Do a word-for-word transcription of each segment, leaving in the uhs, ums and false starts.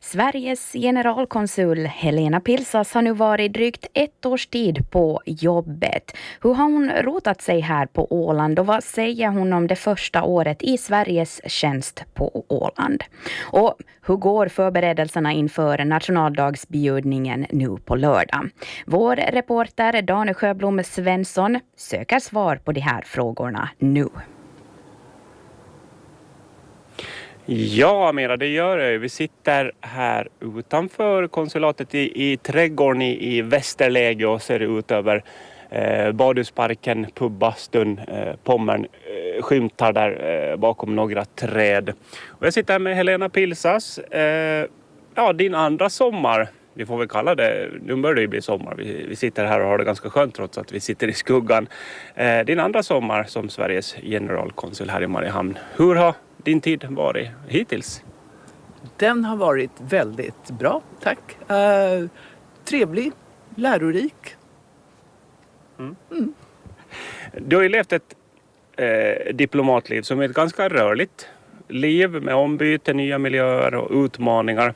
Sveriges generalkonsul Helena Pilsas har nu varit drygt ett års tid på jobbet. Hur har hon rotat sig här på Åland och vad säger hon om det första året i Sveriges tjänst på Åland? Och hur går förberedelserna inför nationaldagsbjudningen nu på lördag? Vår reporter Dane Sjöblom Svensson söker svar på de här frågorna nu. Ja, Mera, det gör jag. Vi sitter här utanför konsulatet i, i trädgården i, i Västerläge och ser ut över eh, badhusparken, pubbastun, eh, Pommern eh, skymtar där eh, bakom några träd. Och jag sitter här med Helena Pilsas. Eh, ja, din andra sommar. Vi får väl kalla det, nu börjar det ju bli sommar. Vi, vi sitter här och har det ganska skönt trots att vi sitter i skuggan. Eh, din andra sommar som Sveriges generalkonsul här i Mariehamn. Hur har din tid varit hittills? Den har varit väldigt bra, tack. Uh, trevlig, lärorik. Mm. Mm. Du har ju levt ett eh, diplomatliv som är ett ganska rörligt liv med ombyte, nya miljöer och utmaningar.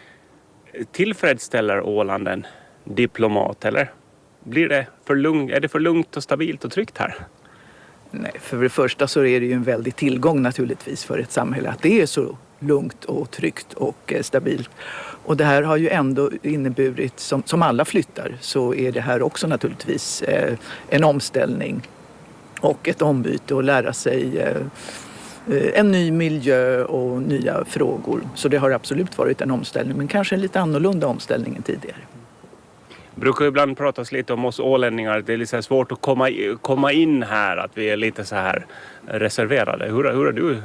Tillfredsställer Åland en diplomat eller blir det för lugnt, är det för lugnt och stabilt och tryggt här? Nej, för det första så är det ju en väldig tillgång naturligtvis för ett samhälle att det är så lugnt och tryggt och eh, stabilt. Och det här har ju ändå inneburit, som, som alla flyttar, så är det här också naturligtvis eh, en omställning och ett ombyte och lära sig eh, en ny miljö och nya frågor. Så det har absolut varit en omställning, men kanske en lite annorlunda omställning än tidigare. Brukar ibland pratas lite om oss ålänningar. Det är lite svårt att komma, komma in här. Att vi är lite så här reserverade. Hur, hur har du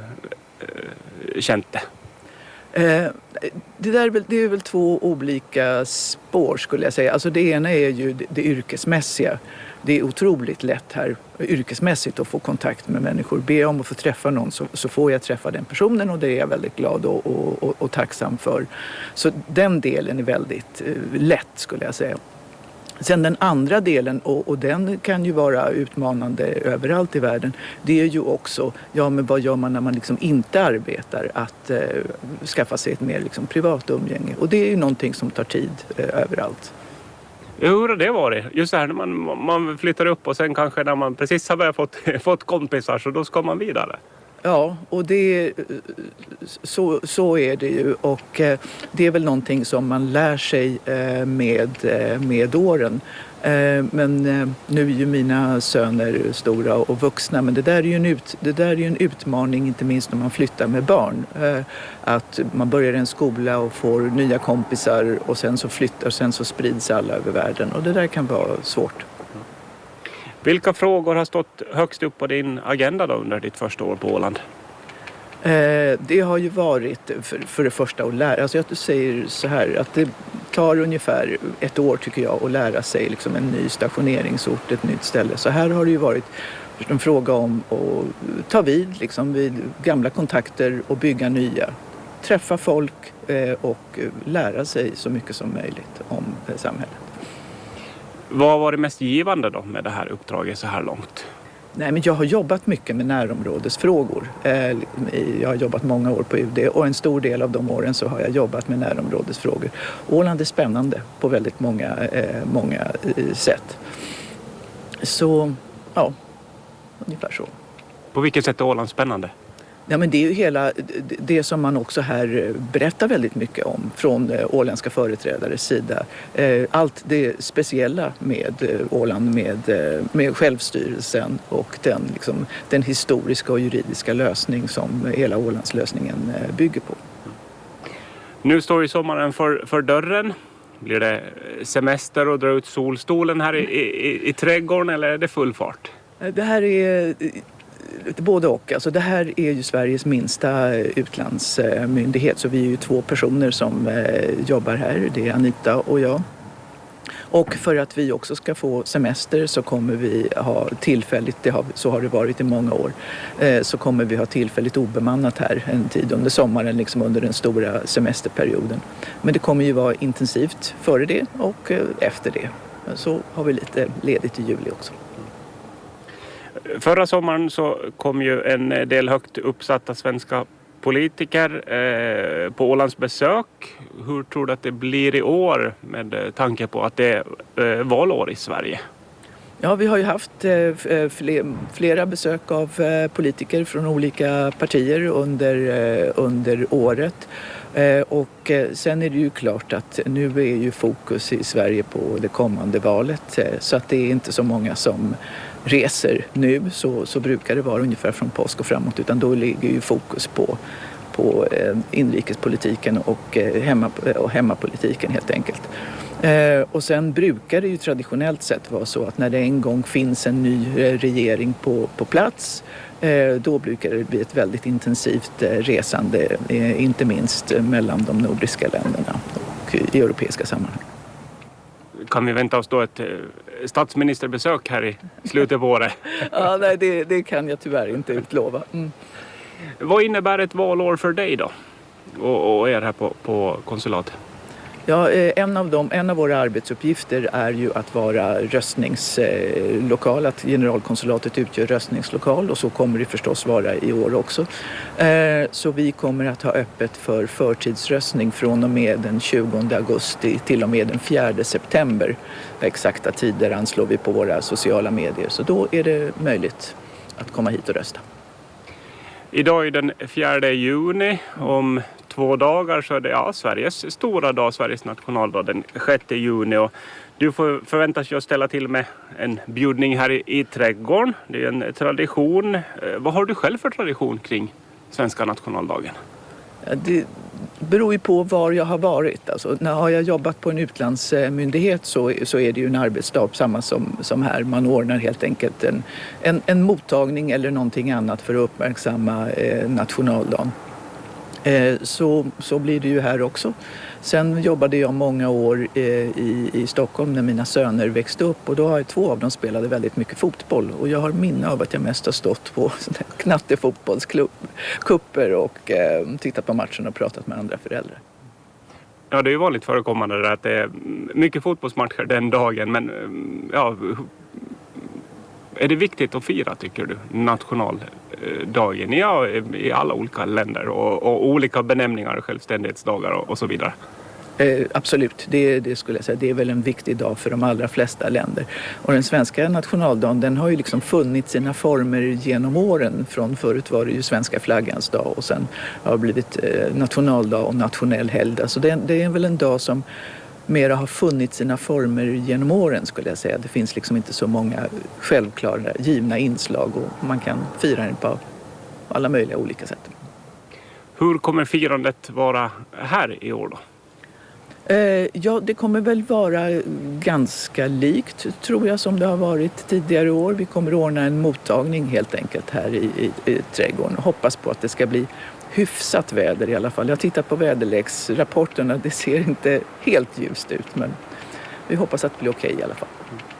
eh, känt det? Eh, det, där är väl, det är väl två olika spår skulle jag säga. Alltså det ena är ju det, det yrkesmässiga. Det är otroligt lätt här yrkesmässigt att få kontakt med människor. Be jag om att få träffa någon så, så får jag träffa den personen och det är jag väldigt glad och, och, och, och tacksam för. Så den delen är väldigt eh, lätt skulle jag säga. Sen den andra delen, och, och den kan ju vara utmanande överallt i världen, det är ju också, ja men vad gör man när man liksom inte arbetar, att eh, skaffa sig ett mer liksom, privat umgänge. Och det är ju någonting som tar tid eh, överallt. Hur har det varit? Just det här när man, man flyttar upp och sen kanske när man precis har fått, fått kompisar så då ska man vidare. Ja, och det, så, så är det ju och eh, det är väl någonting som man lär sig eh, med, eh, med åren. Eh, men eh, nu är ju mina söner stora och vuxna, men det där är ju en, ut, det där är ju en utmaning inte minst när man flyttar med barn. Eh, att man börjar en skola och får nya kompisar och sen så flyttar och sen så sprids alla över världen och det där kan vara svårt. Vilka frågor har stått högst upp på din agenda då under ditt första år på Åland? Eh, det har ju varit för, för det första att lära. Alltså jag säger så här att det tar ungefär ett år tycker jag att lära sig liksom en ny stationeringsort, ett nytt ställe. Så här har det ju varit en fråga om att ta vid liksom vid gamla kontakter och bygga nya. Träffa folk eh, och lära sig så mycket som möjligt om eh, samhället. Vad var det mest givande då med det här uppdraget så här långt? Nej, men jag har jobbat mycket med närområdesfrågor. Jag har jobbat många år på U D och en stor del av de åren så har jag jobbat med närområdesfrågor. Åland är spännande på väldigt många, många sätt. Så, ja, ungefär så. På vilket sätt är Åland spännande? Ja, men det är ju hela det som man också här berättar väldigt mycket om från åländska företrädares sida. Allt det speciella med Åland, med, med självstyrelsen och den, liksom, den historiska och juridiska lösning som hela Ålandslösningen bygger på. Nu står ju sommaren för, för dörren. Blir det semester och dra ut solstolen här i, i, i trädgården eller är det full fart? Det här är... Både och. Alltså det här är ju Sveriges minsta utlandsmyndighet så vi är ju två personer som eh, jobbar här. Det är Anita och jag. Och för att vi också ska få semester så kommer vi ha tillfälligt, det har, så har det varit i många år, eh, så kommer vi ha tillfälligt obemannat här en tid under sommaren, liksom under den stora semesterperioden. Men det kommer ju vara intensivt före det och eh, efter det. Så har vi lite ledigt i juli också. Förra sommaren så kom ju en del högt uppsatta svenska politiker eh, på Ålands besök. Hur tror du att det blir i år med tanke på att det är eh, valår i Sverige? Ja, vi har ju haft eh, flera besök av eh, politiker från olika partier under, eh, under året. Eh, och eh, sen är det ju klart att nu är ju fokus i Sverige på det kommande valet. Eh, så att det är inte så många som reser nu, så, så brukar det vara ungefär från påsk och framåt. Utan då ligger ju fokus på, på eh, inrikespolitiken och, eh, hemma, och hemmapolitiken helt enkelt. Eh, och sen brukar det ju traditionellt sett vara så att när det en gång finns en ny regering på, på plats, eh, då brukar det bli ett väldigt intensivt eh, resande, eh, inte minst eh, mellan de nordiska länderna och i europeiska sammanhang. Kan vi vänta oss då ett eh, statsministerbesök här i slutet på året? Ja, nej, det, det kan jag tyvärr inte utlova. Mm. Vad innebär ett valår för dig då? Och, och er här på, på konsulatet? Ja, en av, dem, en av våra arbetsuppgifter är ju att vara röstningslokal, att generalkonsulatet utgör röstningslokal, och så kommer det förstås vara i år också. Så vi kommer att ha öppet för förtidsröstning från och med den tjugonde augusti till och med den fjärde september. Exakta tider anslår vi på våra sociala medier, så då är det möjligt att komma hit och rösta. Idag är den fjärde juni, om två dagar så är det ja, Sveriges stora dag, Sveriges nationaldag, den sjätte juni. Och du får förväntas ju att ställa till med en bjudning här i, i trädgården. Det är en tradition. Eh, vad har du själv för tradition kring svenska nationaldagen? Ja, det beror ju på var jag har varit. Alltså, när har jag jobbat på en utlandsmyndighet så, så är det ju en arbetsdag, samma som, som här. Man ordnar helt enkelt en, en, en mottagning eller någonting annat för att uppmärksamma eh, nationaldagen. Eh, så, så blir det ju här också. Sen jobbade jag många år eh, i, i Stockholm när mina söner växte upp, och då har jag två av dem spelade väldigt mycket fotboll, och jag har minne av att jag mest har stått på knattefotbollskupper och eh, tittat på matchen och pratat med andra föräldrar. Ja, det är ju vanligt förekommande där att det är mycket fotbollsmatcher den dagen, men ja, är det viktigt att fira, tycker du, nationaldagen ja, i alla olika länder och, och olika benämningar, självständighetsdagar och, och så vidare? Eh, absolut, det, det skulle jag säga. Det är väl en viktig dag för de allra flesta länder. Och den svenska nationaldagen, den har ju liksom funnit sina former genom åren. Från förut var det ju svenska flaggans dag, och sen har det blivit eh, nationaldag och nationell helgdag. Så det, det är väl en dag som mera har funnit sina former genom åren, skulle jag säga. Det finns liksom inte så många självklara givna inslag, och man kan fira den på alla möjliga olika sätt. Hur kommer firandet vara här i år då? Eh, ja, det kommer väl vara ganska likt, tror jag, som det har varit tidigare år. Vi kommer ordna en mottagning helt enkelt här i, i, i trädgården, och hoppas på att det ska bli hyfsat väder i alla fall. Jag tittar på väderleksrapporterna, det ser inte helt ljust ut, men vi hoppas att det blir okej i alla fall.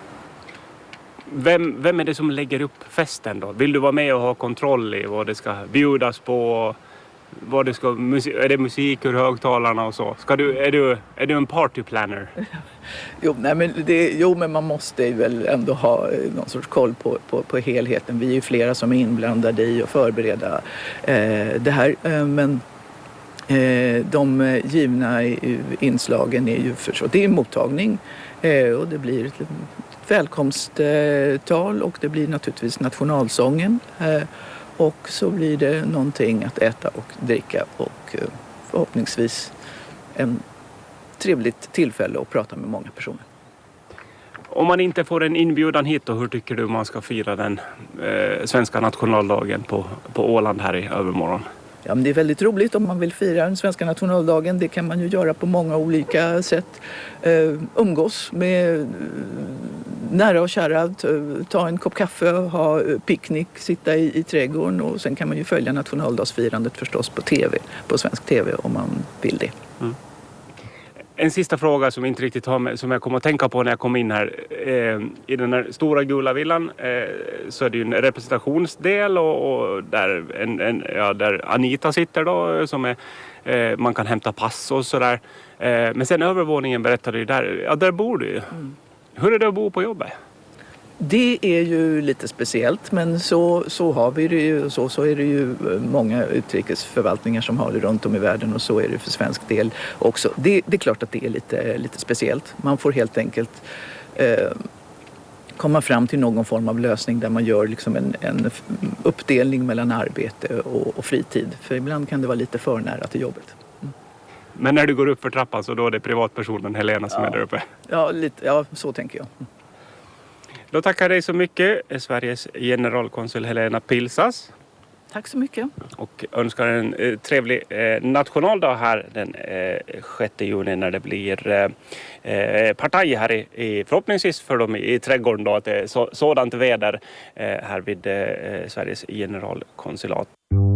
Vem, vem är det som lägger upp festen då? Vill du vara med och ha kontroll i vad det ska bjudas på? Vad det ska, är det musik ur högtalarna och så? Ska du, är, du, är du en partyplanner? Jo, nej, men det, jo, men man måste väl ändå ha någon sorts koll på, på, på helheten. Vi är ju flera som är inblandade i att förbereda eh, det här. Eh, men eh, de givna inslagen är ju förstås, det är mottagning eh, och det blir ett välkomsttal, och det blir naturligtvis nationalsången. Eh, Och så blir det någonting att äta och dricka, och förhoppningsvis en trevligt tillfälle att prata med många personer. Om man inte får en inbjudan hit, då, hur tycker du man ska fira den eh, svenska nationaldagen på, på Åland här i övermorgon? Ja, men det är väldigt roligt om man vill fira den svenska nationaldagen. Det kan man ju göra på många olika sätt. Uh, umgås med nära och kära, ta en kopp kaffe, ha picknick, sitta i, i trädgården, och sen kan man ju följa nationaldagsfirandet förstås på tv, på svensk tv om man vill det. Mm. En sista fråga som inte riktigt har med, som jag kom att tänka på när jag kom in här. Eh, I den här stora gula villan eh, så är det ju en representationsdel, och, och där, en, en, ja, där Anita sitter då, som är, eh, man kan hämta pass och sådär. Eh, men sen övervåningen berättade ju där, ja där bor du ju. Mm. Hur är det att bo på jobbet? Det är ju lite speciellt, men så, så har vi det ju. Så, så är det ju många utrikesförvaltningar som har det runt om i världen, och så är det för svensk del också. Det, det är klart att det är lite, lite speciellt. Man får helt enkelt eh, komma fram till någon form av lösning där man gör liksom en, en uppdelning mellan arbete och, och fritid. För ibland kan det vara lite för nära till jobbet. Mm. Men när du går upp för trappan så då är det privatpersonen Helena som ja. är där uppe? Ja, lite, ja, så tänker jag. Mm. Då tackar jag dig så mycket, Sveriges generalkonsul Helena Pilsas. Tack så mycket. Och önskar en eh, trevlig eh, nationaldag här den eh, sjätte juni när det blir eh, partaj här i, i förhoppningsvis för dem i, i trädgården då, att det är så, sådant väder eh, här vid eh, Sveriges generalkonsulat.